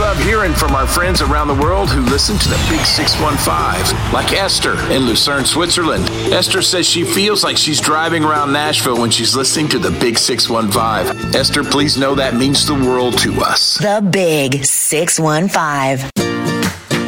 love hearing from our friends around the world who listen to the Big 615, like Esther in Lucerne, Switzerland. Esther says she feels like she's driving around Nashville when she's listening to the Big 615. Esther, please know that means the world to us. The Big 615.